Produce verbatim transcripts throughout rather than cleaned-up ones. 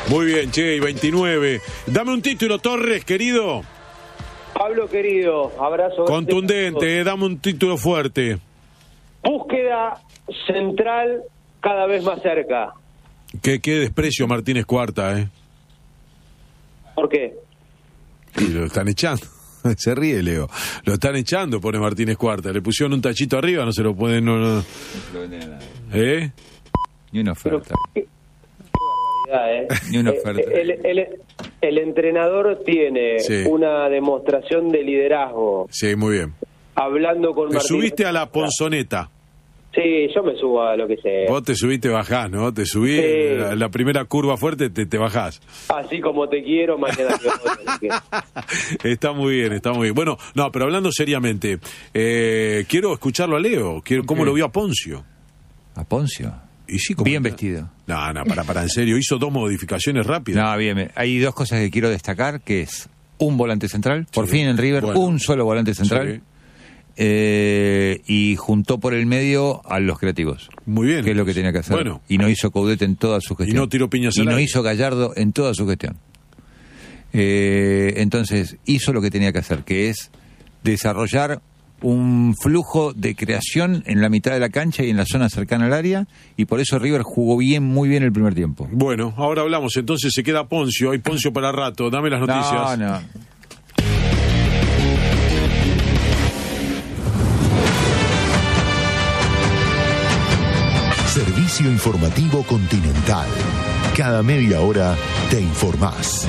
Muy bien, che, y veintinueve. Dame un título, Torres, querido. Pablo, querido, abrazo. Contundente, eh, dame un título fuerte. Búsqueda central cada vez más cerca. Qué, qué desprecio Martínez Cuarta, ¿eh? ¿Por qué? Y lo están echando. Se ríe, Leo. Lo están echando, pone Martínez Cuarta. Le pusieron un tachito arriba, no se lo pueden... No, no. ¿Eh? Ni una oferta. Pero, qué, qué barbaridad, ¿eh? Ni una oferta. El, el, el, el entrenador tiene sí. una demostración de liderazgo. Sí, muy bien. Hablando con Te Martínez. subiste a la ponzoneta. Sí, yo me subo a lo que sea. Vos te subiste, bajás, ¿no? Te subí, sí. la, la primera curva fuerte te, te bajás. Así como te quiero, mañana te odio. Está muy bien, está muy bien. Bueno, no, pero hablando seriamente, eh, quiero escucharlo a Leo. Quiero, ¿Cómo okay. lo vio a Poncio? ¿A Poncio? Y sí, ¿cómo bien está? Vestido. No, no, para, para, en serio. Hizo dos modificaciones rápidas. No, bien. Hay dos cosas que quiero destacar, que es un volante central. Por sí. fin en River, bueno. un solo volante central. Sí. Eh, y juntó por el medio a los creativos. Muy bien. Que es lo que tenía que hacer. Bueno. Y no hizo Coudet en toda su gestión. Y no tiró piñas Y al no aire. hizo Gallardo en toda su gestión. Eh, entonces, hizo lo que tenía que hacer, que es desarrollar un flujo de creación en la mitad de la cancha y en la zona cercana al área, y por eso River jugó bien, muy bien el primer tiempo. Bueno, ahora hablamos. Entonces se queda Poncio. Hay Poncio para rato. Dame las noticias. No, no. Servicio informativo Continental. Cada media hora te informás.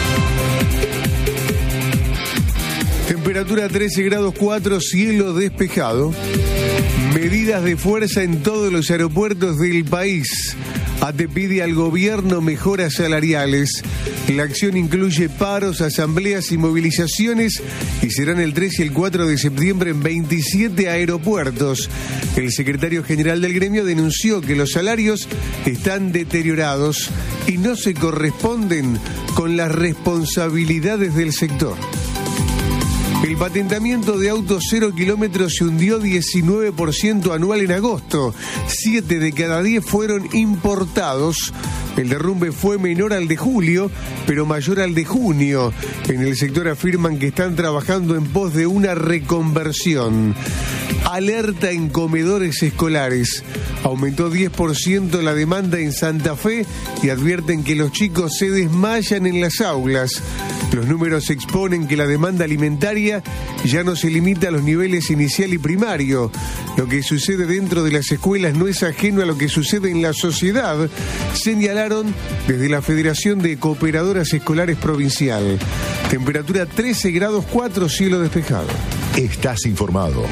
Temperatura trece grados cuatro, cielo despejado. Medidas de fuerza en todos los aeropuertos del país. A T E pide al gobierno mejoras salariales. La acción incluye paros, asambleas y movilizaciones y serán el tres y el cuatro de septiembre en veintisiete aeropuertos. El secretario general del gremio denunció que los salarios están deteriorados y no se corresponden con las responsabilidades del sector. El patentamiento de autos cero kilómetros se hundió diecinueve por ciento anual en agosto. Siete de cada diez fueron importados. El derrumbe fue menor al de julio, pero mayor al de junio. En el sector afirman que están trabajando en pos de una reconversión. Alerta en comedores escolares. Aumentó diez por ciento la demanda en Santa Fe y advierten que los chicos se desmayan en las aulas. Los números exponen que la demanda alimentaria ya no se limita a los niveles inicial y primario. Lo que sucede dentro de las escuelas no es ajeno a lo que sucede en la sociedad, señalaron desde la Federación de Cooperadoras Escolares Provincial. Temperatura trece grados cuatro, cielo despejado. Estás informado.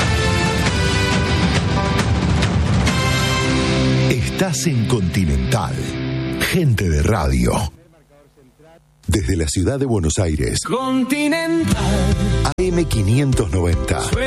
Estás en Continental. Gente de radio. Desde la ciudad de Buenos Aires. Continental. A M quinientos noventa.